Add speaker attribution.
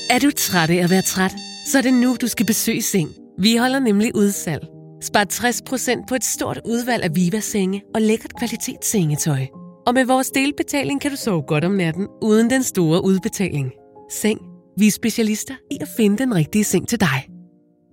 Speaker 1: Er du træt af at være træt? Så er det nu, du skal besøge Seng. Vi holder nemlig udsalg. Spar 60% på et stort udvalg af Viva-senge og lækkert kvalitetssengetøj. Og med vores delbetaling kan du sove godt om natten, uden den store udbetaling. Seng. Vi er specialister i at finde den rigtige seng til dig.